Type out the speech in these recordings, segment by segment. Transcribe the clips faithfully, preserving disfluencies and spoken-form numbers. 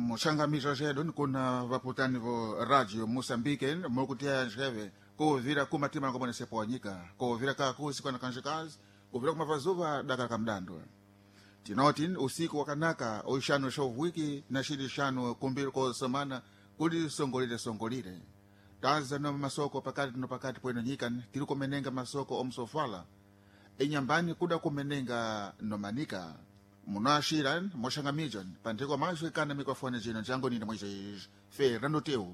muchangamizo chedu kuna vaputani vo radio Moçambique mukutia njeve kuvira kumatima ngobonesepo wanyika kuvira kakusi kwana kanjikazi kuvira kumavazuva daka kamdando tinoti usiku wakanaka oishano shovwiki na shidi shano kumbiri ko semana kuli songolire songolire taza no masoko pakati no pakati pweno nyika tiri kumenenga masoko omsofala enyambani kuda kumenenga no manika munashiran moshangamijon panteko mazwe kana mikrofone jino jango nina mweje fe ranoteu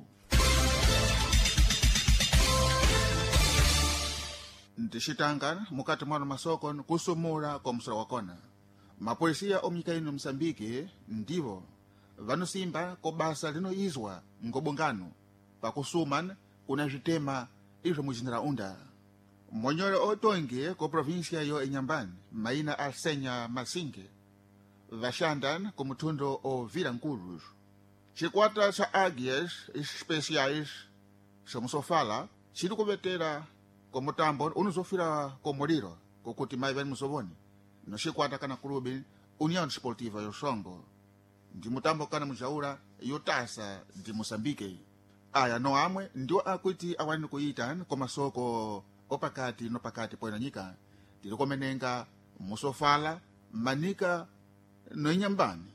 ndishitanga mukati mwana masoko kusumura kwa msura wakona mapolisia omnyika ino Msambiki ndivo vanosimba ko basa linoizwa ngobongano pakusuman kuna jitema izvo mujinira unda monyore otonge ko provincia yo enyambani maina Arsenya Masinge vashandan ko mutundo o Vilanculos chikwata cha águias especiais somosofala chiri kuvetera ko mutambo unozofira ko muliro kokuti mai vani musovoni no chikwata kana clube União Desportiva yo Songo ndi mutambo kana mujaura yotasa ndi Moçambique aya no amwe ndio akuti awani kuita ko masoko opakati no pakati pwena nyika tiri komenenga musofala manika no inyambani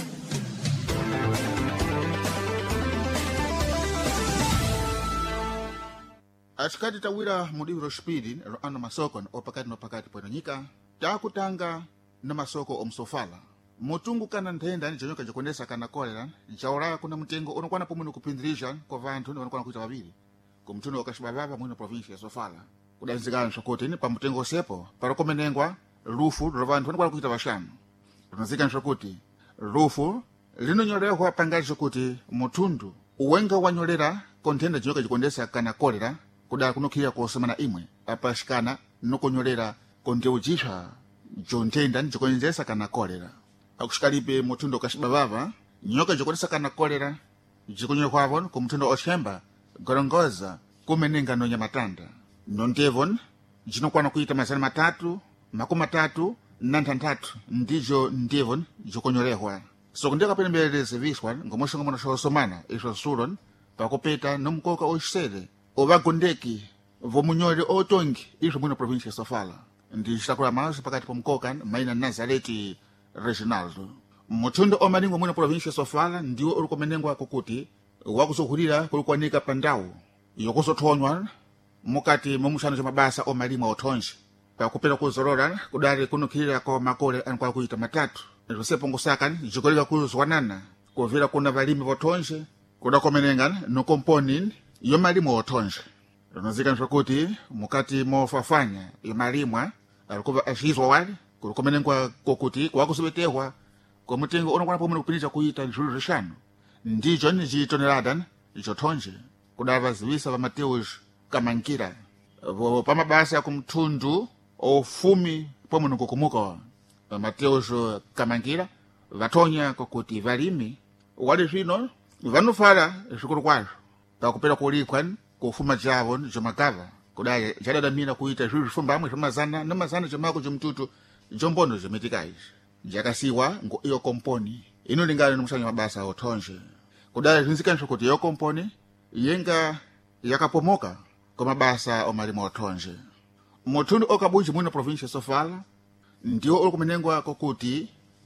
asikati tawira mudiviro spidi ano masoko opakati no pakati pwena nyika takutanga na masoko omsofala mutungu kana nthenda njonyoka jikondesa kana kolera nchauraya kuna mtengo unokwana pomwe kupindirisha kwa vantu unokwana kuita vaviri ku mtundu wakashibababa mwino provincia sofala kudanzikana kuti ni pa mtengo sepo para komenengwa rufu ro vantu unokwana kuita vashanu tunazikana kuti rufu linonyorehwa pangazo kuti mutundu uwenga wanyolera konthenda njonyoka jikondesa kana kolera kuda kunokhira kosemana imwe apashikana nokonyolera konteujisha jontenda njikondesa kana kolera akushikalipe mutundo kashibababa nyoka jikondesa kana kolera jikunyokwavon ku mutundo oshemba gorongoza kumenenga no nyamatanda nontevon jinokwana kuita mazana matatu makumi matatu na ntantatu ndijo ndevon jikonyorehwa sokundeka pene mbele seviswa ngomosongo mona shosomana isho suron pakopeta nomkoka oisere ovagondeki vomunyore otongi isho mwino provincia Sofala ndi chitakula mazo pakati pomkoka maina Nazareti regional mutundo omalingo mwino provincia Sofala ndiwo ulikomenengwa kokuti wakusohulira kulikwanika pandawu yokusothonywa mukati momushano cha mabasa omalimo othonje pakupera kuzorora kudali kunukhira kwa makole ankwa kuita matatu ndisepo ngosaka jikoleka kuzwanana kuvira kuna valimi vothonje kudakomenenga no componing yo malimo othonje ronozika nsokuti mukati mofafanya yo malimwa alikuva ashizwa wali kulikomenengwa kokuti kwakusubetehwa kwa mutengo unokwana pomwe kupinisa kuita njulu rishano ndijo ni toneladan ichothonje kudava zivisa va Mateus Kamankira vo pamabasa ya kumtundu ofumi pomwe nokukumuka va Mateus Kamankira vathonya kokuti valimi wali zvino vanofala zvikulu kwazvo pakupera kulikwa kufuma javo jomagava kudai jadadamira kuita zviro zvifumbamwe zvamazana namazana jomako jomtutu jombono jomitikaizvi jakasiwa ngo iyo komponi inolingana nomushanya mabasa othonje kudai zvinzikanisa kuti iyo komponi yenga yakapomoka kwa mabasa omalimo othonje mutundu okabuji mwino provincia Sofala ndiwo ulikumenengwa kokuti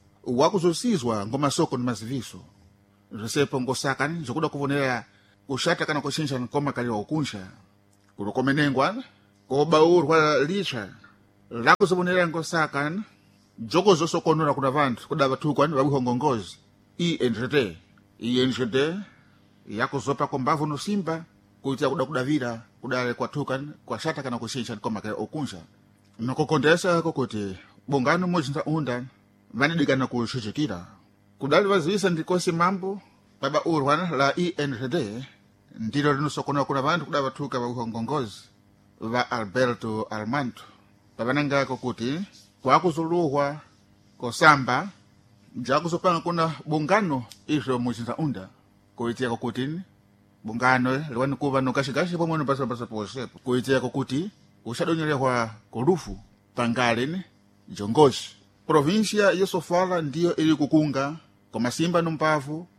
wakuzosizwa ngomasoko nomaziviso zvisepo ngosaka zokuda kuvonera kushata kana kushinja komakalira okunsha kulikomenengwa kobaurwa licha lakuzobonera ngosaka joko zosokonora kuna vantu kuda vatukwa vabihongongozi I N G D I N G D yakuzopa kombavu no simba kuita kuda kudavira kudale kwatuka kwa shata kana kushinja komakalira okunsha nokokondesa kokuti bongano mojinda unda vanidikana kushichikira kudali vazivisa ndikosi mambo baba urwa la I N G D ndilo linosokonora kuna vantu kuda vatuka vabihongongozi va Alberto Armando pavananga kokuti kwakuzuluhwa kosamba jakuzopanga kuna bungano izvo mujinda unda kuitia kokuti bungano liwani kuva nokashikashi pomwe nopasapasa posepo kuitia kokuti ushadonyerehwa kolufu pangale jongoshi provincia yo Sofala ndiyo ili kukunga kwa masimba no mpavu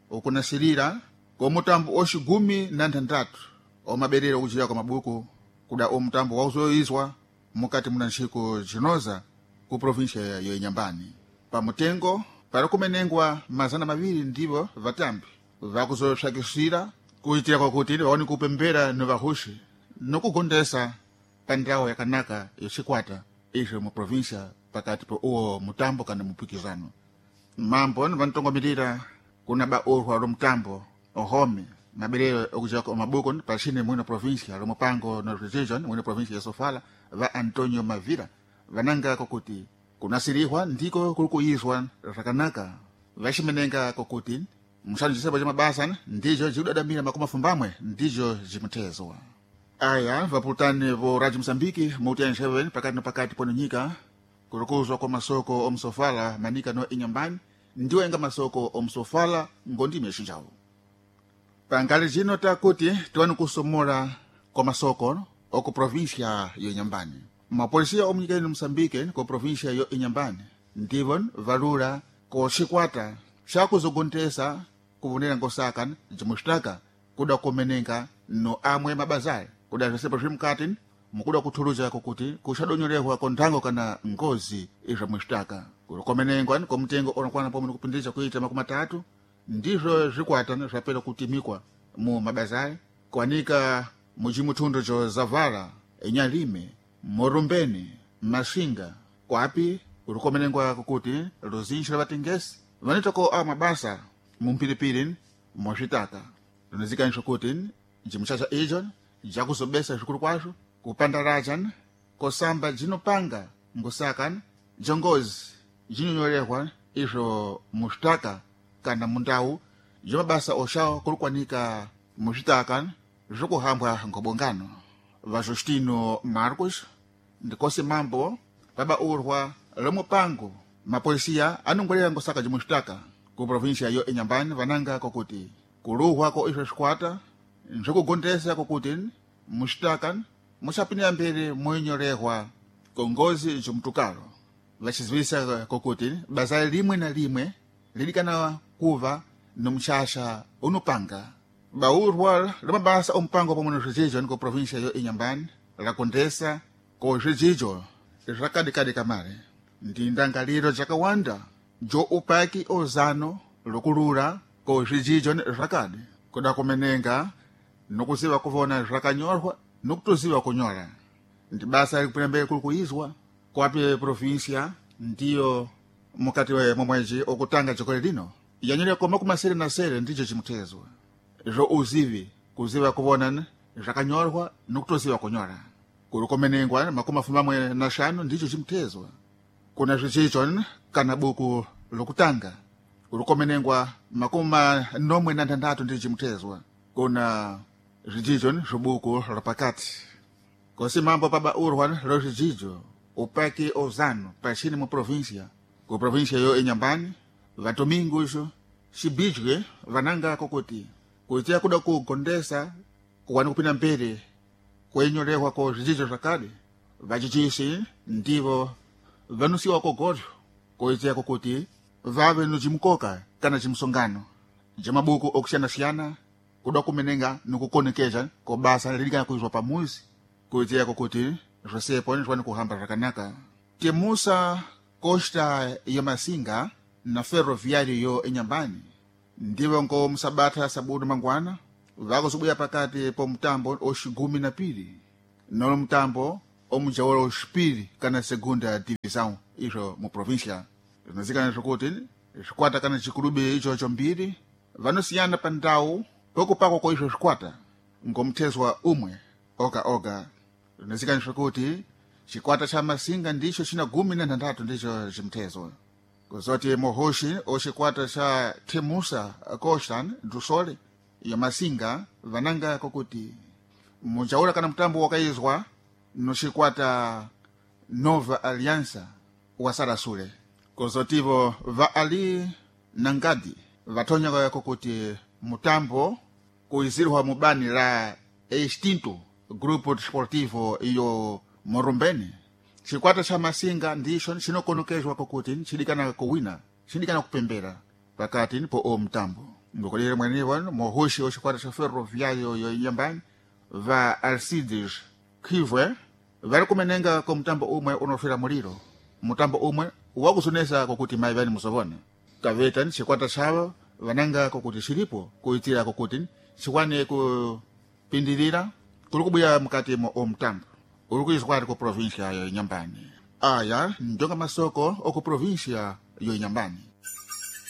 ukunasirira kwa mutambo oshigumi na ntandatu omaberera okuchira kwa mabuku kuda omutambo wauzoizwa mukati muna ntchiko zinoza ku provincia ya Inhambane. Pamutengo para kumenengwa mazana maviri ndivo vatambi vakuzosakisira kuitira kwakuti vaone kupembera no vahushi nokugondesa pa ndawo yakanaka yocikwata izo mu provincia pakati pa uwo mutambo kana mupikizano. Mambo vantongomirira kuna baurwa lo mutambo ohome maberero okuchira kwa mabuku pachine mwino provincia lo mupango no region mwino provincia ya Sofala va Antonio Mavira vananga kokuti kunasirihwa ndiko kulukuyizwa rakanaka vachimenenga kokuti mshanu chisebo cha mabasa ndicho chikudadamira makoma fumbamwe ndicho chimutezwa. Aya vapulutani vo Radio Msambiki muti ya nsheven pakati na pakati pono nyika kulukuzwa kwa masoko omsofala manika no Inhambane ndiwo enga masoko omsofala ngondime shinjawo. Pangali jino takuti tuwanu kusomora kwa masoko oku provincia yo Inhambane. Mapolisia omunyikeni Msambike ko provincia yo Inhambane ndivon valura ko chikwata chakuzogontesa kuvunera ngosakan jimushtaka kuda kumenenga no amwe mabazari kuda zesepo zimkati mukuda kuthuluza kokuti kushadonyorehwa konthango kana ngozi izva mushtaka kumenengwa ko mtengo onakwana pomwe kupindiriza kuita makumi atatu ndizvo zikwata zvapera kutimikwa mu mabazari kwanika mujimuthundo jo Zavala Enyalime Morumbeni Mashinga kwapi ulikomenengwa kukuti luzinji la vatengesi vanitoko a mabasa mumpiripiri moshitaka lunazikanisha kuti njimuchacha ijo jakuzobesa zvikuru kwazvo kupanda rajan kosamba jinopanga ngosakan jongozi jinyonyorehwa izvo mushtaka kana mundawu jomabasa oshawo kulukwanika mushitaka zvokuhambwa ngobongano. Vajustino Marcos ndikosi mambo baba urwa lomupango mapolisia anongolera ngosaka jimushtaka ku provincia yo Inhambane vananga kokuti kuluhwa ko izvo squata nzokugondesa kokuti mushtaka muchapinira mbere moinyorehwa kongozi jomtukalo vachizivisa kokuti bazali limwe na limwe lidikana kuva nomuchasha unupanga. Baurwa lamabasa ompango pomwe no zvidzidzo ko provincia yo Inhambane lakondesa ko zvidzidzo zvakadikadi kamare ndi ndangaliro jakawanda jo upaki ozano lokulura ko zvidzidzo zvakadi kuda kumenenga nokuziva kuvona zvakanyorwa nokutoziva kunyora ndi basa likupembere kulikuizwa kwapi provincia ndiyo mukati momweji okutanga jokole lino yanyere koma kumasere na sere ndicho chimutezwa zvo uzivi kuziva kuvona zvakanyorwa nokutoziva kunyora kulikomenengwa makumi mafumamwe na shanu ndicho chimutezwa. Kuna zvidzidzo kana buku lokutanga kulikomenengwa makumi nomwe na ntandatu ndicho chimutezwa. Kuna zvidzidzo zvobuku lapakati kosi mambo paba urwa lo zvidzidzo upaki ozano pachini mu provincia ku provincia yo Inhambane vatomingos chibijwe vananga kokuti kuitia kuda kugondesa kuwani kupina mbere kwenyorehwa ko zvidzidzo zvakadi vachichisi ndivo vanusiwa kogodyo kuitia kokuti vave nojimukoka kana jimusongano jamabuku okusiyana-siyana kuda kumenenga nokukonekeza ko basa lilikana kuizwa pamuzi kuitia kokuti zvosepo nizwani kuhamba zvakanaka. Temusa Costa ya Masinga na ferroviário yo Inhambane ndivo ngo musabata sabudu mangwana vakuzobuya pakati po mutambo oshigumi na pili nolo mutambo omujawolo oshipili kana segunda divisão izo mu provincia zinazikana zvokuti zvikwata kana chikulubi icho chombiri vanosiyana pa ndawu pokupakwa ko izo zvikwata ngomutezwa umwe oga oga zinazikana zvokuti chikwata cha Masinga ndicho china gumi na ntandatu ndicho chimutezwa kuzoti mohoshi ochikwata cha Temusa Costa do Sole ya Masinga vananga kokuti muchaula kana mutambo wakaizwa no chikwata Nova Aliança wa Sarasule kuzotivo va ali nangadi vatonya kokuti mutambo kuizirwa mubani la extinto grupo desportivo iyo Morumbeni chikwata cha Masinga ndicho chinokonokezwa kokuti chidikana kuwina chidikana kupembera pakati po o mutambo ngokolera mwenewa mohushi oxikwata xa ferroviário yo Inhambane va Alcides Khivwe vari kumenenga ko mutambo umwe unofera muliro mutambo umwe wakusonesa kokuti mai vani musovona kavetani xikwata xavo vananga kokuti xilipo kuitira kokuti xikwane kupindirira kuli kubuya mukati mo omutambo uri kuixikwati ku província yo Inhambane aya njonga masoko oku província yo Inhambane.